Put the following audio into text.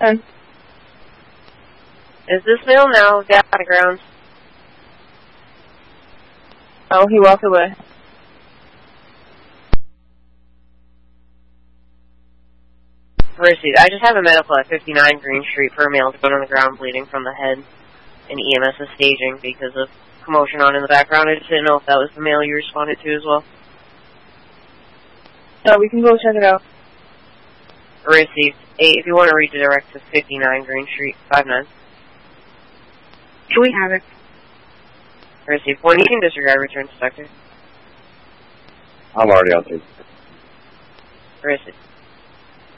10. Is this male now down on the ground? Oh, he walked away. Received. I just have a medical at 59 Green Street for a male down on the ground bleeding from the head. And EMS is staging because of commotion on in the background. I just didn't know if that was the male you responded to as well. No, we can go check it out. Received. 8, if you want to redirect to 59 Green Street, 59. We have it. Received. 1, you can disregard return to sector. I'm already out there. Received.